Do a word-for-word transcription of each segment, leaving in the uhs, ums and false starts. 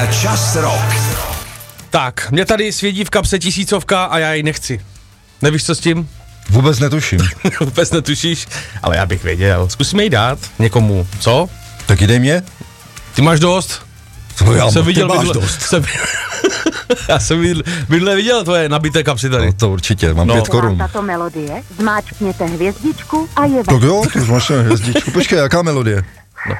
Čas rok. Tak, mě tady svědí v kapse tisícovka a já ji nechci. Nevíš, co s tím? Vůbec netuším. Vůbec netušíš, ale já bych věděl. Zkusíme ji dát někomu, co? Tak dej mě. Ty máš dost? No já, jsem ty viděl máš bydle, dost. Jsem, já jsem bydle, bydle viděl tvoje nabité kapsy tady. No to určitě, mám no. pět korun. Tato melodie, zmáčkněte hvězdičku a je Tak jo, to zmáčkněte hvězdičku. Počkej, jaká melodie? No.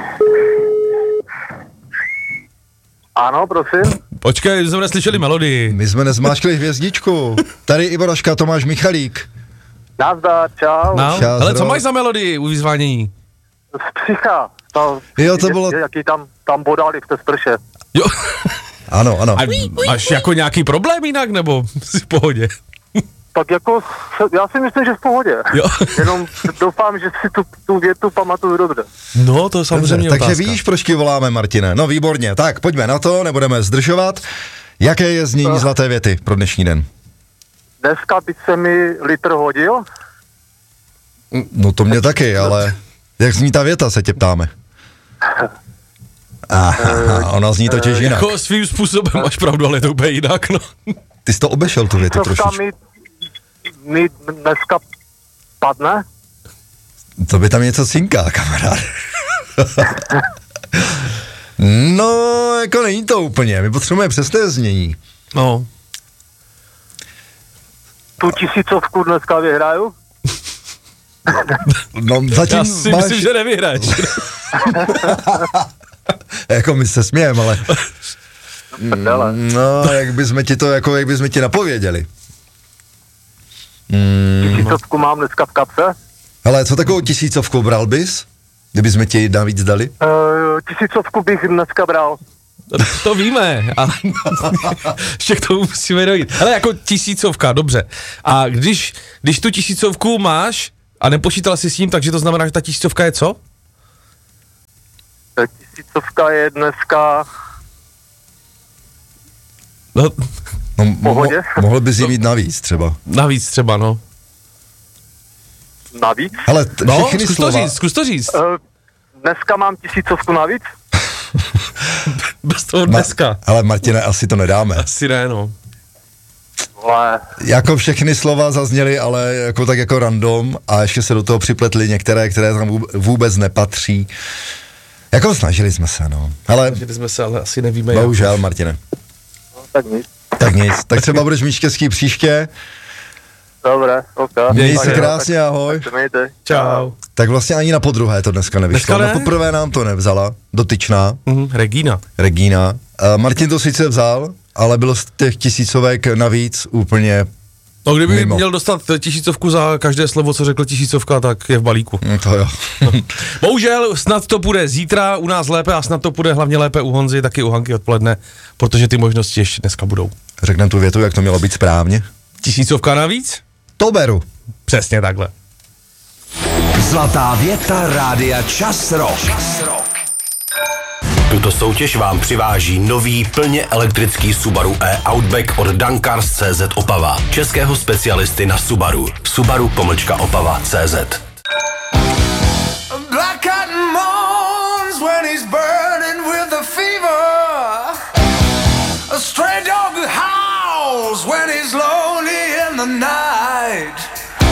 Ano, prosím. Počkej, jsme neslyšeli melodii. My jsme nezmáčkli hvězdičku. Tady Ivoraška, Tomáš Michalík. Nazdar, čau. No, Čas, ale co rok. máš za melodii u vyzvánění? Z Psycha. Ta, Jo, to bylo- Jaký tam, tam bodali v té sprše. Jo. Ano, ano. A máš jako nějaký problém jinak, nebo jsi v pohodě? Tak jako, já si myslím, že v pohodě. Jo. Jenom doufám, že si tu, tu větu pamatuju dobře. No, to je samozřejmě Takže otázka. víš, proč ti voláme, Martine? No výborně, tak pojďme na to, nebudeme zdržovat. Jaké je znění zlaté věty pro dnešní den? Dneska by se mi litr hodil. No to mě taky, ale jak zní ta věta, se tě ptáme. Aha, ona zní totiž jinak. Jako svým způsobem máš pravdu, ale je to úplně jinak, no. Ty jsi to obešel, tu větu Dneska trošičku. mi, mi dneska padne. To by tam něco cinká, kamarád. No, jako není to úplně, my potřebujeme přesné znění. No. Tu tisícovku dneska vyhraju. No zatím Já si máš... myslím, že nevyhraješ. Jako my se smějem, ale... Prdele. No, jak bychom ti to, jako jak bychom ti napověděli. Mm, Tisícovku mám dneska v kapse. hele, co takovou tisícovku bral bys? Kdybychom ti navíc dali? Uh, tisícovku bych dneska bral. To víme, ale ještě k tomu musíme dojít. Ale jako tisícovka, dobře. A když, když tu tisícovku máš a nepočítal jsi s tím, takže to znamená, že ta tisícovka je co? Ta tisícovka je dneska... No, No, mo- Pohodě. mohl bys jí mít navíc třeba. navíc třeba, no. Navíc. Hele, t- No, všechny zkus to slova... říct, zkus to říct. Uh, dneska mám tisícovku navíc. Bez toho Ma- dneska. ale Martine, asi to nedáme. Asi ne, no. Ale Jako všechny slova zazněly, ale jako tak jako random a ještě se do toho připletly některé, které tam vůb- vůbec nepatří. Jako snažili jsme se, no. Ale Že jsme se, ale asi nevíme, jak. bohužel, Martine. no, tak nic. Tak nic. Tak třeba budeš mít štěstí příště. Dobré, ok. Měj Tak se jo, krásně, ahoj. tak se mějte. Čau. Tak vlastně ani na podruhé to dneska nevyšlo. Dneska ne? Na poprvé nám to nevzala, dotyčná, Mhm, Regína. Regína. Uh, Martin to sice vzal, ale bylo z těch tisícovek navíc úplně, No kdyby Mimo. měl dostat tisícovku za každé slovo, co řekl tisícovka, tak je v balíku. no to jo. Bohužel, snad to bude zítra u nás lépe a snad to bude hlavně lépe u Honzy, taky u Hanky odpoledne, protože ty možnosti ještě dneska budou. Řekneme tu větu, jak to mělo být správně. Tisícovka navíc? To beru. Přesně takhle. Zlatá věta rádia Čas rok. Tuto soutěž vám přiváží nový plně elektrický Subaru e-Outback od Dankars tečka cé zet Opava. Českého specialisty na Subaru. Subaru pomlčka Opava tečka cé zet.